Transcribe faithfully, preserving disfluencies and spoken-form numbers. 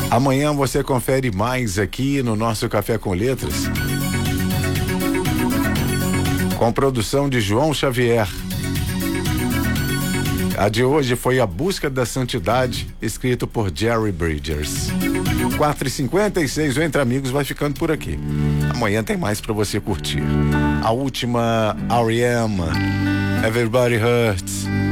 Amanhã você confere mais aqui no nosso Café com Letras, com produção de João Xavier. A de hoje foi A Busca da Santidade, escrito por Jerry Bridges. quatro e cinquenta e seis, o Entre Amigos vai ficando por aqui. Amanhã tem mais pra você curtir. A última, R E M, Everybody Hurts.